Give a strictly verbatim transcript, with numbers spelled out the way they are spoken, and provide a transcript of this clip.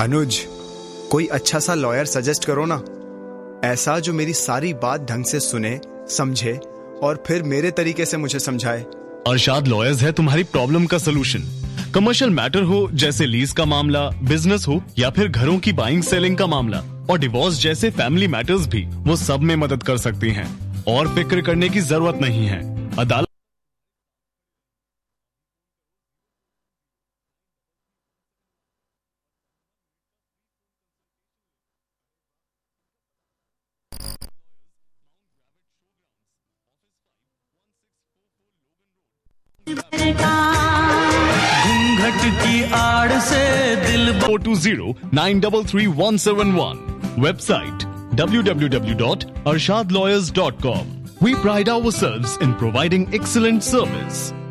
अनुज, कोई अच्छा सा लॉयर सजेस्ट करो ना, ऐसा जो मेरी सारी बात ढंग से सुने, समझे और फिर मेरे तरीके से मुझे समझाए। अरशाद लॉयर्स है तुम्हारी प्रॉब्लम का सलूशन। कमर्शियल मैटर हो जैसे लीज का मामला, बिजनेस हो या फिर घरों की बाइंग सेलिंग का मामला और डिवोर्स जैसे फैमिली मैटर्स भी, वो सब में मदद कर सकती हैं और फिक्र करने की जरूरत नहीं है। अदालत घूंघट की आड़ से दिल four two zero nine three three one seven one. Website w w w dot arshad lawyers dot com. We pride ourselves in providing excellent service.